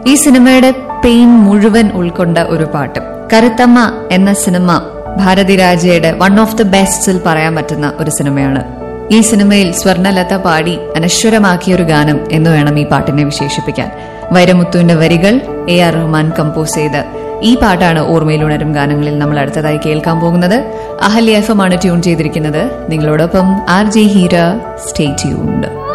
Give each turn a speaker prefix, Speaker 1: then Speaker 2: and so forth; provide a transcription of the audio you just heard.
Speaker 1: ഈ സിനിമയുടെ പെയിൻ മുഴുവൻ ഉൾക്കൊണ്ട ഒരു പാട്ട്. കരുത്തമ്മ എന്ന സിനിമ ഭാരതിരാജയുടെ വൺ ഓഫ് ദ ബെസ്റ്റിൽ പറയാൻ പറ്റുന്ന ഒരു സിനിമയാണ്. ഈ സിനിമയിൽ സ്വർണലത പാടി അനശ്വരമാക്കിയ ഒരു ഗാനം എന്ന് വേണം ഈ പാട്ടിനെ വിശേഷിപ്പിക്കാൻ. വൈരമുത്തുവിന്റെ വരികൾ AR റഹ്മാൻ കമ്പോസ് ചെയ്ത് ഈ പാട്ടാണ് ഓർമ്മയിലുണരും ഗാനങ്ങളിൽ നമ്മൾ അടുത്തതായി കേൾക്കാൻ പോകുന്നത്. അഹല്യ FM ആണ് ട്യൂൺ ചെയ്തിരിക്കുന്നത്. നിങ്ങളോടൊപ്പം RJ ഹീര. Stay tuned.